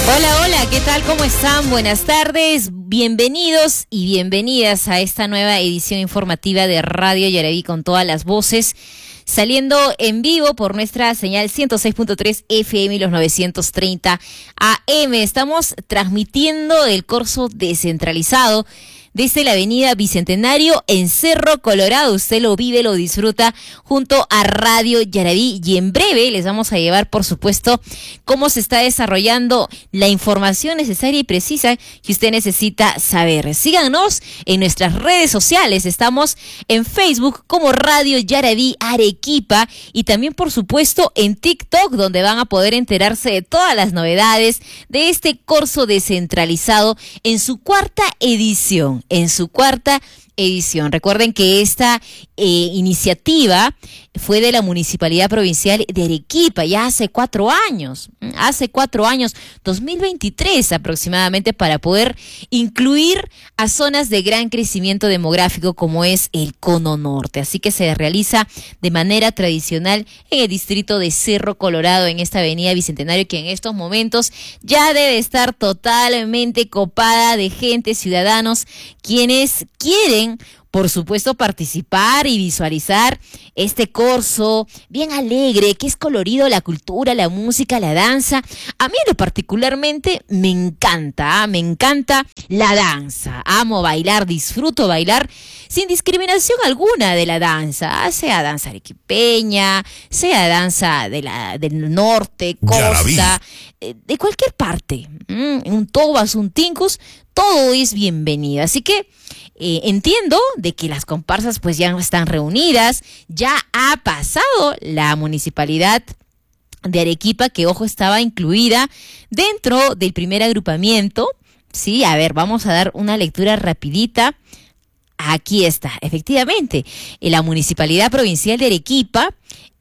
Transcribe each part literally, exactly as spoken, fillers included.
Hola, hola, ¿qué tal? ¿Cómo están? Buenas tardes, bienvenidos y bienvenidas a esta nueva edición informativa de Radio Yaraví con todas las voces, saliendo en vivo por nuestra señal ciento seis punto tres F M y los novecientos treinta A M. Estamos transmitiendo el curso descentralizado desde la avenida Bicentenario en Cerro Colorado. Usted lo vive, lo disfruta junto a Radio Yaraví y en breve les vamos a llevar, por supuesto, cómo se está desarrollando la información necesaria y precisa que usted necesita saber. Síganos en nuestras redes sociales. Estamos en Facebook como Radio Yaraví Arequipa y también, por supuesto, en TikTok, donde van a poder enterarse de todas las novedades de este curso descentralizado en su cuarta edición. En su cuarta edición. Recuerden que esta eh, iniciativa fue de la Municipalidad Provincial de Arequipa ya hace cuatro años, hace cuatro años, dos mil veintitrés aproximadamente, para poder incluir a zonas de gran crecimiento demográfico como es el Cono Norte. Así que se realiza de manera tradicional en el distrito de Cerro Colorado, en esta avenida Bicentenario, que en estos momentos ya debe estar totalmente copada de gente, ciudadanos, quienes quieren, por supuesto, participar y visualizar este curso bien alegre, que es colorido, la cultura, la música, la danza. A mí en lo particularmente me encanta, ¿eh? me encanta la danza. Amo bailar, disfruto bailar sin discriminación alguna de la danza, sea danza arequipeña, sea danza de la, del norte, costa, de cualquier parte. Mm, un tobas, un tincus, todo es bienvenido. Así que Eh, entiendo de que las comparsas pues ya están reunidas, ya ha pasado la municipalidad de Arequipa, que ojo, estaba incluida dentro del primer agrupamiento. Sí, a ver, vamos a dar una lectura rapidita. Aquí está, efectivamente, la Municipalidad Provincial de Arequipa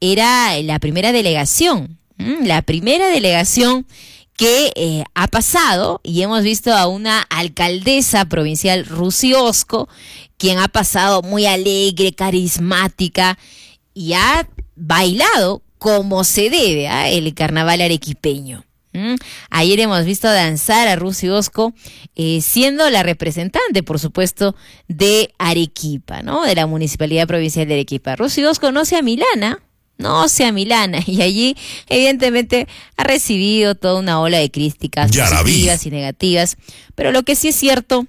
era la primera delegación, la primera delegación que eh, ha pasado, y hemos visto a una alcaldesa provincial, Rusy Osco, quien ha pasado muy alegre, carismática, y ha bailado como se debe, ¿eh? el carnaval arequipeño. ¿Mm? Ayer hemos visto danzar a Rusy Osco, eh, siendo la representante, por supuesto, de Arequipa, ¿no? De la Municipalidad Provincial de Arequipa. Rusy Osco no sea milana, no sea milana, y allí evidentemente ha recibido toda una ola de críticas positivas y negativas, pero lo que sí es cierto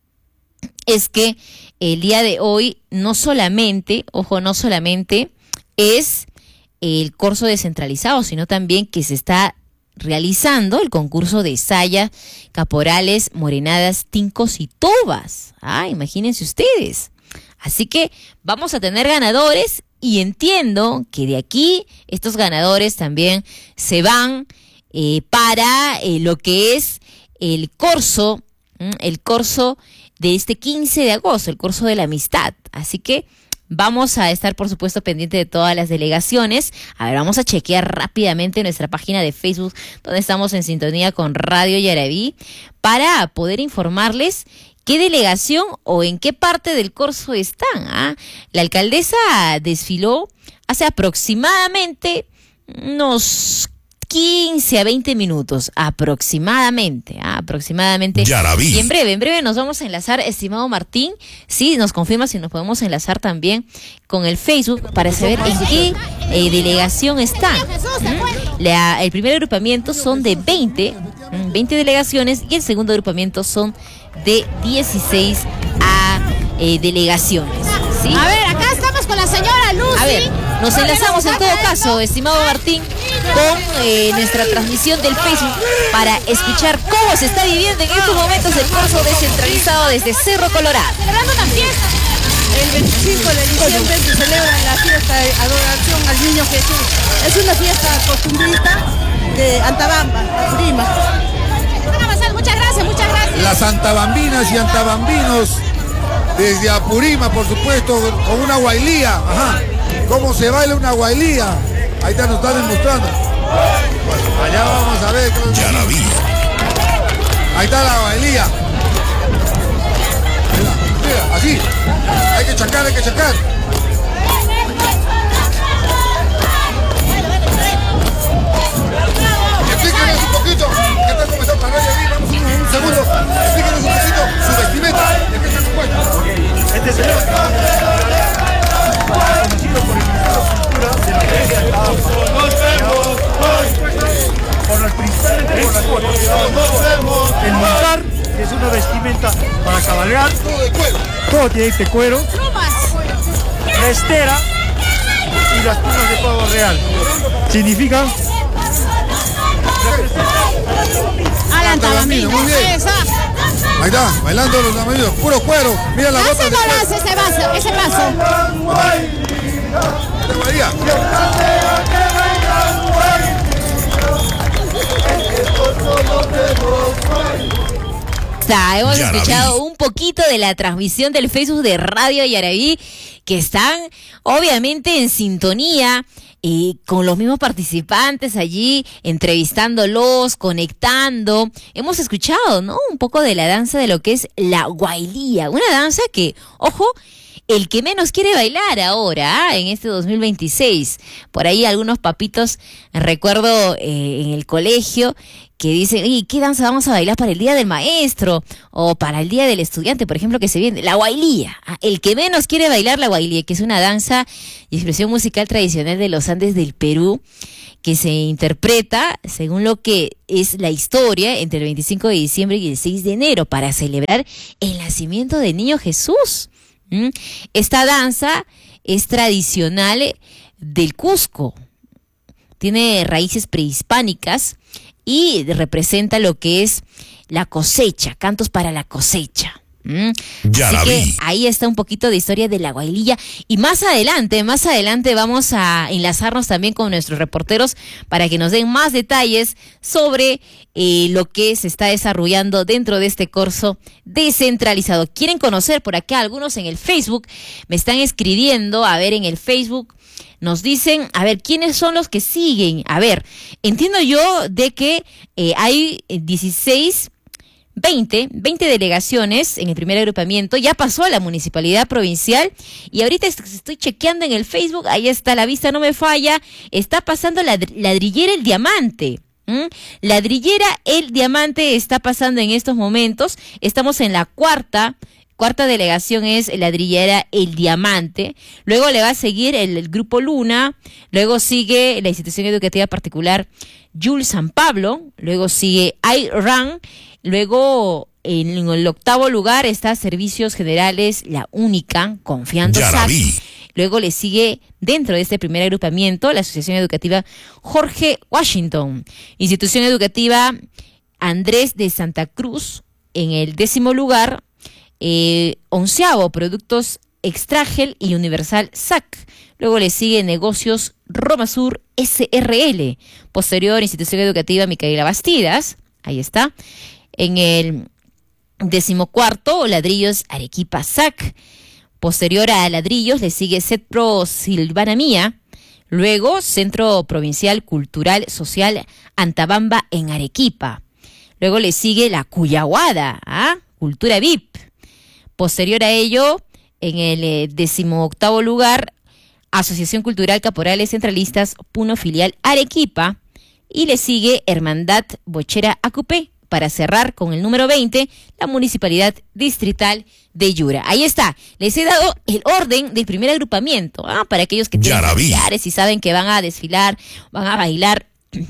es que el día de hoy no solamente, ojo, no solamente es el curso descentralizado, sino también que se está realizando el concurso de saya, caporales, morenadas, tincos y tobas. Ah, imagínense ustedes. Así que vamos a tener ganadores. Y entiendo que de aquí estos ganadores también se van eh, para eh, lo que es el curso, el curso de este quince de agosto, el curso de la amistad. Así que vamos a estar, por supuesto, pendiente de todas las delegaciones. A ver, vamos a chequear rápidamente nuestra página de Facebook, donde estamos en sintonía con Radio Yaraví, para poder informarles ¿qué delegación o en qué parte del curso están? ¿Ah? La alcaldesa desfiló hace aproximadamente unos quince a veinte minutos, aproximadamente, ¿ah? aproximadamente. Yaraví. Y en breve, en breve nos vamos a enlazar, estimado Martín, sí, nos confirma si nos podemos enlazar también con el Facebook para saber en qué eh, delegación están. ¿Mm? La, el primer agrupamiento son de veinte, veinte delegaciones, y el segundo agrupamiento son de dieciséis a, eh, delegaciones, ¿sí? A ver, acá estamos con la señora Lucy. A ver, nos enlazamos en todo caso, estimado Martín, con eh, nuestra transmisión del Facebook para escuchar cómo se está viviendo en estos momentos el curso descentralizado desde Cerro Colorado. Celebrando una fiesta. El veinticinco de diciembre se celebra la fiesta de adoración al Niño Jesús. Es una fiesta costumbrista de Antabamba, Lima. Muchas gracias, muchas gracias. Las antabambinas y antabambinos desde Apurímac, por supuesto, con una guailía. Ajá. ¿Cómo se baila una guailía? Ahí te nos están demostrando. Bueno, allá vamos a ver. Yaraví. Ahí está la guailía. Mira, mira, así. Hay que chacar, hay que chacar. Explíquenos un poquito qué tal cómo está el mejor vestimenta para cabalgar. Todo de cuero. Todo tiene este cuero. La estera y las plumas de pavo real. Significa... Alan Tabambino. Muy bien. Esa. Ahí está, bailando los tabambinos, puro cuero. Mira la bota Hace de no lo cuero. hace ese paso, ese paso. Te María. Ya, hemos Yarabí. escuchado un poquito de la transmisión del Facebook de Radio Yarabí, que están obviamente en sintonía eh, con los mismos participantes allí, entrevistándolos, conectando. Hemos escuchado, ¿no?, un poco de la danza de lo que es la guailía, una danza que, ojo, el que menos quiere bailar ahora, ¿ah?, en este dos mil veintiséis. Por ahí algunos papitos, recuerdo eh, en el colegio, que dicen, ¿y qué danza vamos a bailar para el Día del Maestro? O para el Día del Estudiante, por ejemplo, que se viene, la guailía. ¿Ah? El que menos quiere bailar la guailía, que es una danza y expresión musical tradicional de los Andes del Perú, que se interpreta según lo que es la historia entre el veinticinco de diciembre y el seis de enero, para celebrar el nacimiento del niño Jesús. ¿Mm? Esta danza es tradicional del Cusco, tiene raíces prehispánicas y representa lo que es la cosecha, cantos para la cosecha. ¿Mm? Así que ahí está un poquito de historia de la guaililla, y más adelante, más adelante vamos a enlazarnos también con nuestros reporteros para que nos den más detalles sobre eh, lo que se está desarrollando dentro de este curso descentralizado. ¿Quieren conocer por acá? Algunos en el Facebook me están escribiendo, a ver, en el Facebook nos dicen, a ver, ¿quiénes son los que siguen? A ver, entiendo yo de que eh, hay dieciséis, veinte, veinte delegaciones en el primer agrupamiento. Ya pasó a la municipalidad provincial y ahorita estoy chequeando en el Facebook, ahí está, la vista no me falla, está pasando la ladrillera El Diamante. ¿Mm? Ladrillera El Diamante está pasando en estos momentos. Estamos en la cuarta Cuarta delegación es Ladrillera El Diamante. Luego le va a seguir el, el Grupo Luna. Luego sigue la institución educativa particular Jules San Pablo. Luego sigue I-RAN. Luego en el octavo lugar está Servicios Generales La Única, Confiando S A C. Luego le sigue, dentro de este primer agrupamiento, la Asociación Educativa Jorge Washington. Institución Educativa Andrés de Santa Cruz. En el décimo lugar, Eh, onceavo, Productos Extragel y Universal S A C. Luego le sigue Negocios Roma Sur S R L. Posterior, Institución Educativa Micaela Bastidas. Ahí está. En el decimocuarto, Ladrillos Arequipa S A C. Posterior a Ladrillos le sigue CETPRO Silvana Mía. Luego, Centro Provincial Cultural Social Antabamba en Arequipa. Luego le sigue la Cuyahuada, ¿ah? Cultura V I P. Posterior a ello, en el eh, decimoctavo lugar, Asociación Cultural Caporales Centralistas, Puno Filial Arequipa, y le sigue Hermandad Bochera Acupé, para cerrar con el número veinte, la Municipalidad Distrital de Yura. Ahí está, les he dado el orden del primer agrupamiento, ¿ah? Para aquellos que tienen familiares y saben que van a desfilar, van a bailar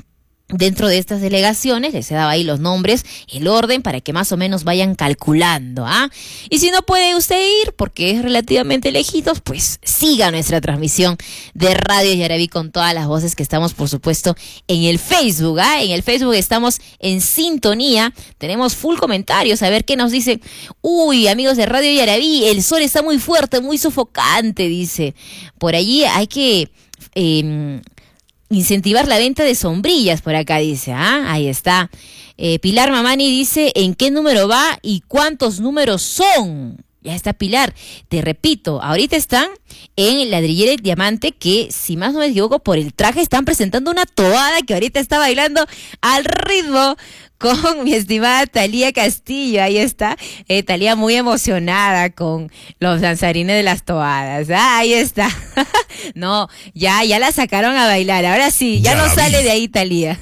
dentro de estas delegaciones. Les he dado ahí los nombres, el orden, para que más o menos vayan calculando, ¿ah? Y si no puede usted ir, porque es relativamente lejitos, pues siga nuestra transmisión de Radio Yarabí con todas las voces, que estamos, por supuesto, en el Facebook, ¿ah? En el Facebook estamos en sintonía, tenemos full comentarios, a ver qué nos dicen. Uy, amigos de Radio Yarabí, el sol está muy fuerte, muy sofocante, dice. Por allí hay que... Eh, incentivar la venta de sombrillas, por acá dice, ¿ah? Ahí está. Eh, Pilar Mamani dice, ¿en qué número va y cuántos números son? Ya está Pilar. Te repito, ahorita están en Ladrillera El Diamante, que si más no me equivoco, por el traje están presentando una toada que ahorita está bailando al ritmo con mi estimada Talía Castillo. Ahí está, eh, Talía muy emocionada con los danzarines de las toadas. Ah, ahí está. No, ya, ya la sacaron a bailar. Ahora sí, ya, ya no sale vi. de ahí Talía.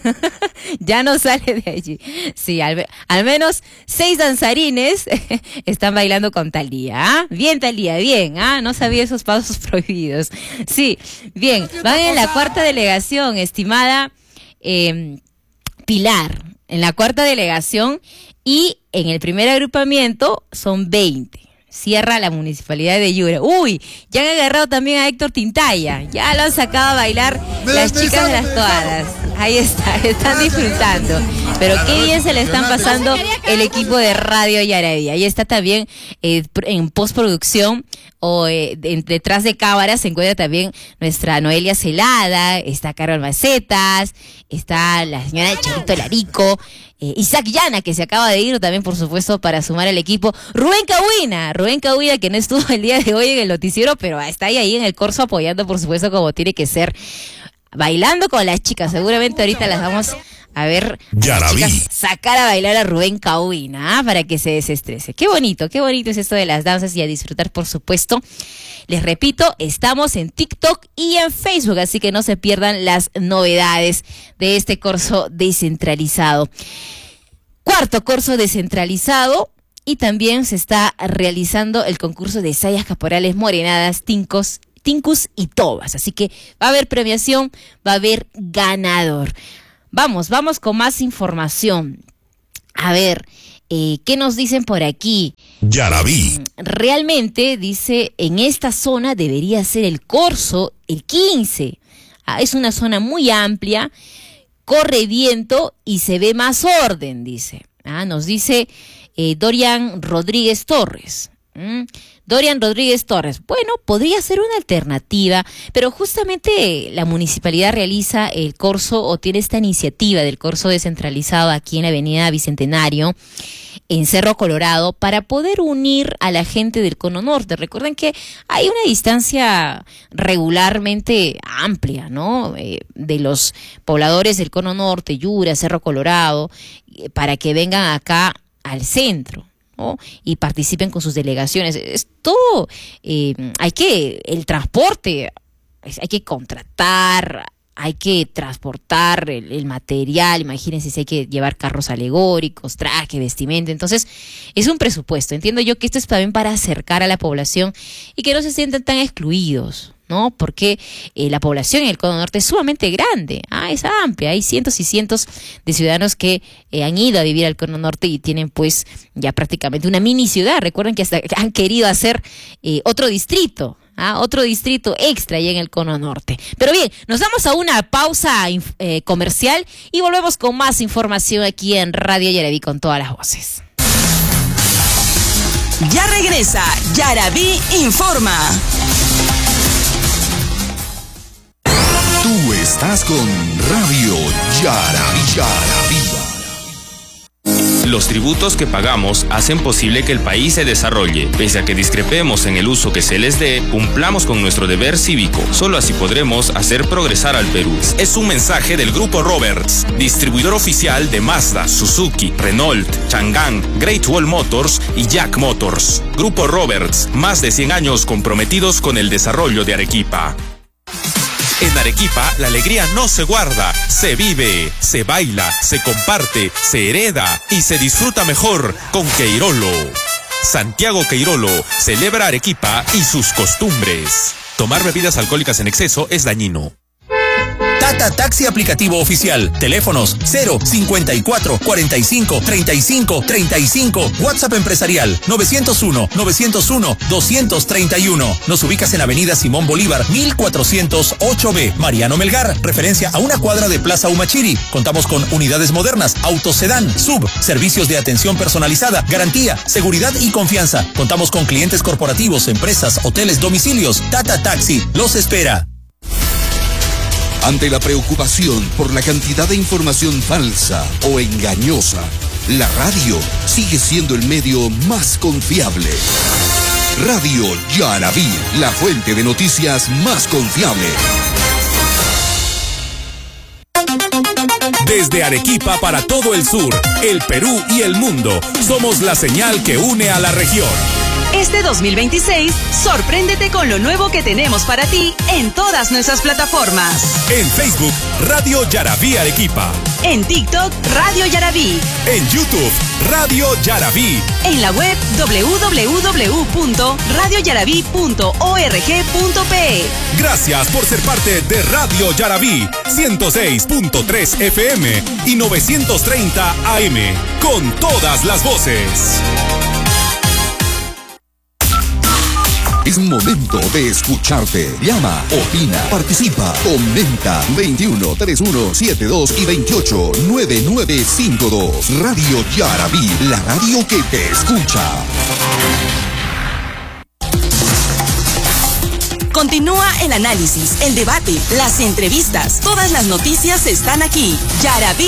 Ya no sale de allí. Sí, al, al menos seis danzarines están bailando con Talía. ¿Ah? Bien, Talía, bien. ¿Ah? No sabía esos pasos prohibidos. Sí, bien. Van en la cuarta delegación, estimada eh, Pilar. en la cuarta delegación, y en el primer agrupamiento son veinte. Cierra la municipalidad de Yura. Uy, ya han agarrado también a Héctor Tintaya. Ya lo han sacado a bailar me, las me chicas sale, de las toadas. Ahí está, están disfrutando. Pero qué bien se le están pasando el equipo de Radio Yaraví. Ahí está también eh, en postproducción o eh, de, detrás de cámaras se encuentra también nuestra Noelia Celada, está Carol Macetas, está la señora Charito Larico, eh, Isaac Llana, que se acaba de ir también, por supuesto, para sumar al equipo. Rubén Cahuina, Rubén Cahuina, que no estuvo el día de hoy en el noticiero, pero está ahí, ahí en el corso apoyando, por supuesto, como tiene que ser, bailando con las chicas. Seguramente ahorita las vamos a ver, las chicas, sacar a bailar a Rubén Cahuina, ¿eh? Para que se desestrese. Qué bonito, qué bonito es esto de las danzas y a disfrutar, por supuesto. Les repito, estamos en TikTok y en Facebook, así que no se pierdan las novedades de este curso descentralizado. Cuarto curso descentralizado, y también se está realizando el concurso de sayas caporales morenadas, tincos, tincus y tobas. Así que va a haber premiación, va a haber ganador. Vamos, vamos con más información. A ver, eh, ¿qué nos dicen por aquí? Yaraví. Realmente, dice, en esta zona debería ser el corso el quince. Ah, es una zona muy amplia, corre viento y se ve más orden, dice. Ah, nos dice eh, Dorian Rodríguez Torres. ¿Mm? Dorian Rodríguez Torres, bueno, podría ser una alternativa, pero justamente la municipalidad realiza el corso o tiene esta iniciativa del corso descentralizado aquí en la avenida Bicentenario, en Cerro Colorado, para poder unir a la gente del Cono Norte. Recuerden que hay una distancia regularmente amplia, ¿no? Eh, de los pobladores del Cono Norte, Yura, Cerro Colorado, eh, para que vengan acá al centro, ¿no? Y participen con sus delegaciones. Es todo, eh, hay que, el transporte, hay que contratar, hay que transportar el, el material, imagínense si hay que llevar carros alegóricos, traje, vestimenta. Entonces, es un presupuesto. Entiendo yo que esto es también para acercar a la población y que no se sientan tan excluidos, ¿no? Porque eh, la población en el Cono Norte es sumamente grande, ah, es amplia, hay cientos y cientos de ciudadanos que eh, han ido a vivir al Cono Norte y tienen pues ya prácticamente una mini ciudad. Recuerden que hasta han querido hacer eh, otro distrito, ¿ah? otro distrito extra allá en el Cono Norte. Pero bien, nos vamos a una pausa eh, comercial y volvemos con más información aquí en Radio Yaraví con todas las voces. Ya regresa Yaraví Informa. Tú estás con Radio Yaraví. Yaraví. Los tributos que pagamos hacen posible que el país se desarrolle. Pese a que discrepemos en el uso que se les dé, cumplamos con nuestro deber cívico. Solo así podremos hacer progresar al Perú. Es un mensaje del Grupo Roberts, distribuidor oficial de Mazda, Suzuki, Renault, Chang'an, Great Wall Motors y Jack Motors. Grupo Roberts, más de cien años comprometidos con el desarrollo de Arequipa. En Arequipa, la alegría no se guarda, se vive, se baila, se comparte, se hereda y se disfruta mejor con Queirolo. Santiago Queirolo celebra Arequipa y sus costumbres. Tomar bebidas alcohólicas en exceso es dañino. Tata Taxi aplicativo oficial. Teléfonos cero cincuenta y cuatro, cuarenta y cinco, treinta y cinco, treinta y cinco. WhatsApp empresarial novecientos uno, novecientos uno, doscientos treinta y uno. Nos ubicas en Avenida Simón Bolívar, mil cuatrocientos ocho B. Mariano Melgar, referencia a una cuadra de Plaza Humachiri. Contamos con unidades modernas, autosedán, sub, servicios de atención personalizada, garantía, seguridad y confianza. Contamos con clientes corporativos, empresas, hoteles, domicilios. Tata Taxi los espera. Ante la preocupación por la cantidad de información falsa o engañosa, la radio sigue siendo el medio más confiable. Radio Yaraví, la fuente de noticias más confiable. Desde Arequipa para todo el sur, el Perú y el mundo, somos la señal que une a la región. Este dos mil veintiséis, sorpréndete con lo nuevo que tenemos para ti en todas nuestras plataformas. En Facebook, Radio Yarabí Arequipa. En TikTok, Radio Yarabí. En YouTube, Radio Yarabí. En la web doble u doble u doble u punto radio yarabí punto org punto pe. Gracias por ser parte de Radio Yarabí, ciento seis punto tres F M y novecientos treinta A M, con todas las voces. Es momento de escucharte. Llama, opina, participa, comenta. veintiuno, treinta y uno, setenta y dos y veintiocho, noventa y nueve cincuenta y dos. Radio Yarabí, la radio que te escucha. Continúa el análisis, el debate, las entrevistas. Todas las noticias están aquí. Yarabí